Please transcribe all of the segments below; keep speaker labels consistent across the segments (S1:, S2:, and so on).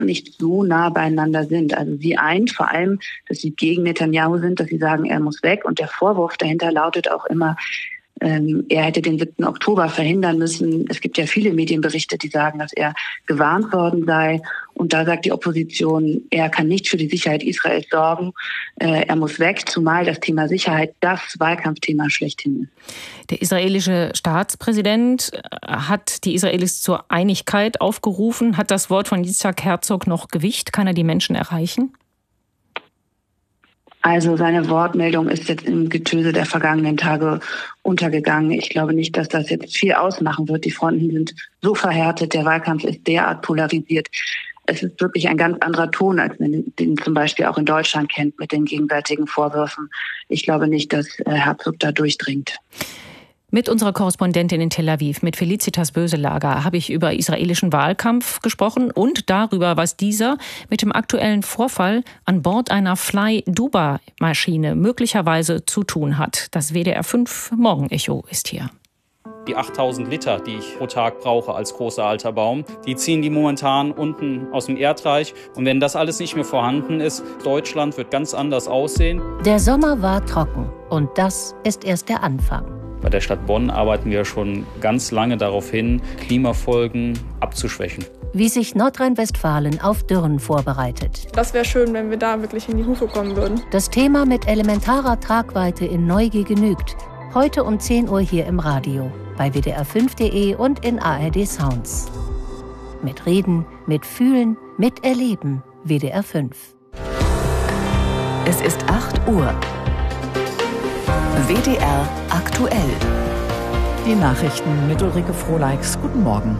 S1: nicht so nah beieinander sind. Also sie eint vor allem, dass sie gegen Netanyahu sind, dass sie sagen, er muss weg. Und der Vorwurf dahinter lautet auch immer, er hätte den 7. Oktober verhindern müssen. Es gibt ja viele Medienberichte, die sagen, dass er gewarnt worden sei. Und da sagt die Opposition, er kann nicht für die Sicherheit Israels sorgen. Er muss weg, zumal das Thema Sicherheit das Wahlkampfthema schlechthin ist.
S2: Der israelische Staatspräsident hat die Israelis zur Einigkeit aufgerufen. Hat das Wort von Yitzhak Herzog noch Gewicht? Kann er die Menschen erreichen?
S1: Also seine Wortmeldung ist jetzt im Getöse der vergangenen Tage untergegangen. Ich glaube nicht, dass das jetzt viel ausmachen wird. Die Fronten sind so verhärtet, der Wahlkampf ist derart polarisiert. Es ist wirklich ein ganz anderer Ton, als man den zum Beispiel auch in Deutschland kennt mit den gegenwärtigen Vorwürfen. Ich glaube nicht, dass Herzog da durchdringt.
S2: Mit unserer Korrespondentin in Tel Aviv, mit Felicitas Böselager, habe ich über israelischen Wahlkampf gesprochen und darüber, was dieser mit dem aktuellen Vorfall an Bord einer Fly-Dubai-Maschine möglicherweise zu tun hat. Das WDR 5 Morgenecho ist hier.
S3: Die 8000 Liter, die ich pro Tag brauche als großer alter Baum, die ziehen die momentan unten aus dem Erdreich. Und wenn das alles nicht mehr vorhanden ist, Deutschland wird ganz anders aussehen.
S4: Der Sommer war trocken und das ist erst der Anfang.
S3: Bei der Stadt Bonn arbeiten wir schon ganz lange darauf hin, Klimafolgen abzuschwächen.
S4: Wie sich Nordrhein-Westfalen auf Dürren vorbereitet.
S5: Das wäre schön, wenn wir da wirklich in die Hufe kommen würden.
S4: Das Thema mit elementarer Tragweite in Neugier genügt. Heute um 10 Uhr hier im Radio, bei wdr5.de und in ARD Sounds. Mit Reden, mit Fühlen, mit Erleben. WDR 5.
S6: Es ist 8 Uhr. WDR aktuell.
S7: Die Nachrichten mit Ulrike Frohleix. Guten Morgen.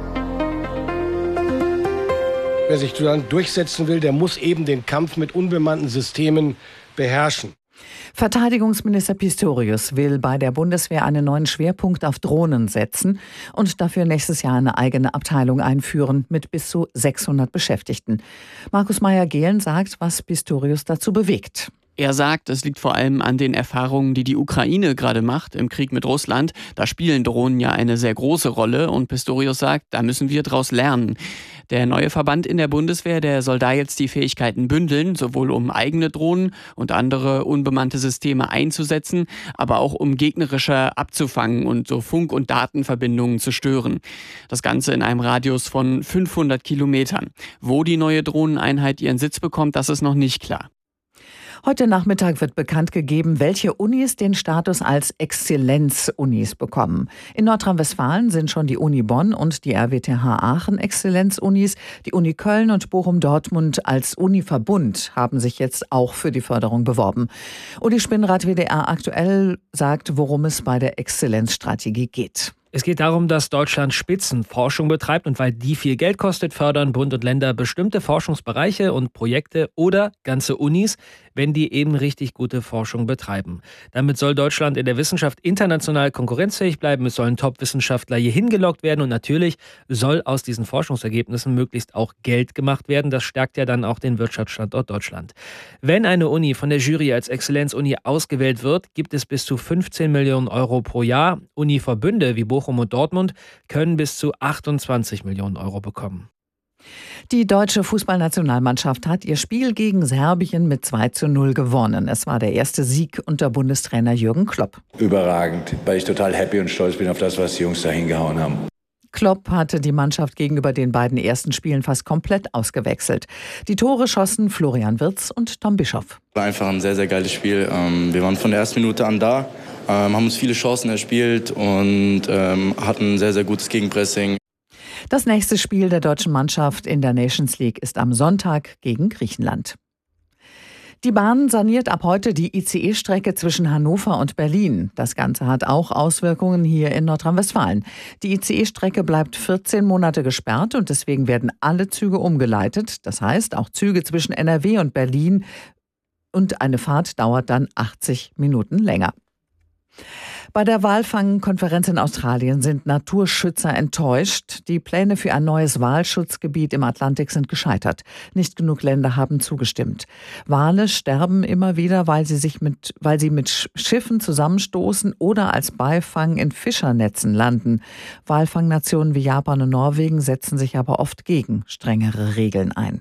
S8: Wer sich dann durchsetzen will, der muss eben den Kampf mit unbemannten Systemen beherrschen.
S7: Verteidigungsminister Pistorius will bei der Bundeswehr einen neuen Schwerpunkt auf Drohnen setzen und dafür nächstes Jahr eine eigene Abteilung einführen mit bis zu 600 Beschäftigten. Markus Meyer-Gehlen sagt, was Pistorius dazu bewegt.
S9: Er sagt, es liegt vor allem an den Erfahrungen, die die Ukraine gerade macht im Krieg mit Russland. Da spielen Drohnen ja eine sehr große Rolle und Pistorius sagt, da müssen wir draus lernen. Der neue Verband in der Bundeswehr, der soll da jetzt die Fähigkeiten bündeln, sowohl um eigene Drohnen und andere unbemannte Systeme einzusetzen, aber auch um gegnerische abzufangen und so Funk- und Datenverbindungen zu stören. Das Ganze in einem Radius von 500 Kilometern. Wo die neue Drohneneinheit ihren Sitz bekommt, das ist noch nicht klar.
S7: Heute Nachmittag wird bekannt gegeben, welche Unis den Status als Exzellenz-Unis bekommen. In Nordrhein-Westfalen sind schon die Uni Bonn und die RWTH Aachen Exzellenz-Unis. Die Uni Köln und Bochum-Dortmund als Uni-Verbund haben sich jetzt auch für die Förderung beworben. Uli Spinnrad, WDR aktuell, sagt, worum es bei der Exzellenzstrategie geht.
S10: Es geht darum, dass Deutschland Spitzenforschung betreibt und weil die viel Geld kostet, fördern Bund und Länder bestimmte Forschungsbereiche und Projekte oder ganze Unis, wenn die eben richtig gute Forschung betreiben. Damit soll Deutschland in der Wissenschaft international konkurrenzfähig bleiben, es sollen Top-Wissenschaftler hier hingelockt werden und natürlich soll aus diesen Forschungsergebnissen möglichst auch Geld gemacht werden. Das stärkt ja dann auch den Wirtschaftsstandort Deutschland. Wenn eine Uni von der Jury als Exzellenzuni ausgewählt wird, gibt es bis zu 15 Millionen Euro pro Jahr. Univerbünde wie Bochum und Dortmund können bis zu 28 Millionen Euro bekommen.
S7: Die deutsche Fußballnationalmannschaft hat ihr Spiel gegen Serbien mit 2:0 gewonnen. Es war der erste Sieg unter Bundestrainer Jürgen Klopp.
S11: Überragend, weil ich total happy und stolz bin auf das, was die Jungs da hingehauen haben.
S7: Klopp hatte die Mannschaft gegenüber den beiden ersten Spielen fast komplett ausgewechselt. Die Tore schossen Florian Wirtz und Tom Bischoff.
S12: War einfach ein sehr, sehr geiles Spiel. Wir waren von der ersten Minute an da, haben uns viele Chancen erspielt und hatten ein sehr, sehr gutes Gegenpressing.
S7: Das nächste Spiel der deutschen Mannschaft in der Nations League ist am Sonntag gegen Griechenland. Die Bahn saniert ab heute die ICE-Strecke zwischen Hannover und Berlin. Das Ganze hat auch Auswirkungen hier in Nordrhein-Westfalen. Die ICE-Strecke bleibt 14 Monate gesperrt und deswegen werden alle Züge umgeleitet. Das heißt, auch Züge zwischen NRW und Berlin, und eine Fahrt dauert dann 80 Minuten länger. Bei der Walfangkonferenz in Australien sind Naturschützer enttäuscht. Die Pläne für ein neues Walschutzgebiet im Atlantik sind gescheitert. Nicht genug Länder haben zugestimmt. Wale sterben immer wieder, weil sie mit Schiffen zusammenstoßen oder als Beifang in Fischernetzen landen. Walfangnationen wie Japan und Norwegen setzen sich aber oft gegen strengere Regeln ein.